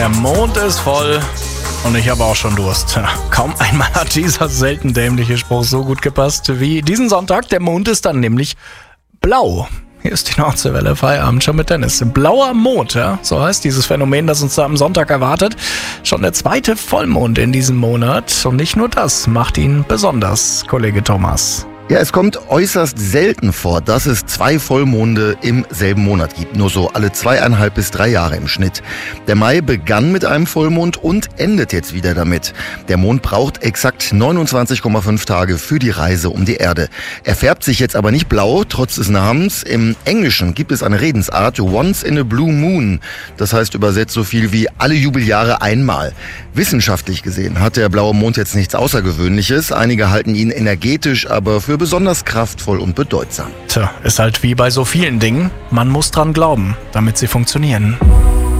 Der Mond ist voll und ich habe auch schon Durst. Kaum einmal hat dieser selten dämliche Spruch so gut gepasst wie diesen Sonntag. Der Mond ist dann nämlich blau. Hier ist die Nordseewelle, Feierabend schon mit Dennis. Blauer Mond, ja, so heißt dieses Phänomen, das uns da am Sonntag erwartet. Schon der zweite Vollmond in diesem Monat. Und nicht nur das macht ihn besonders, Kollege Thomas. Ja, es kommt äußerst selten vor, dass es 2 Vollmonde im selben Monat gibt. Nur so alle 2,5 bis 3 Jahre im Schnitt. Der Mai begann mit einem Vollmond und endet jetzt wieder damit. Der Mond braucht exakt 29,5 Tage für die Reise um die Erde. Er färbt sich jetzt aber nicht blau, trotz des Namens. Im Englischen gibt es eine Redensart, once in a blue moon. Das heißt übersetzt so viel wie alle Jubeljahre einmal. Wissenschaftlich gesehen hat der blaue Mond jetzt nichts Außergewöhnliches. Einige halten ihn energetisch, aber für besonders kraftvoll und bedeutsam. Tja, ist halt wie bei so vielen Dingen. Man muss dran glauben, damit sie funktionieren.